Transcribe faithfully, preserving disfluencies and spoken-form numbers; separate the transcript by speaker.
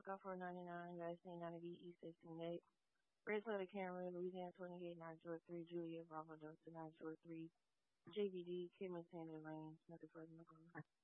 Speaker 1: Echo four ninety-nine, U S A ninety B, East sixteen eight. Red Letter Camry, Louisiana twenty-eight, nine George three, Juliet, Bravo Delta nine George three, J B D, Kim and Sandy Lane, nothing further.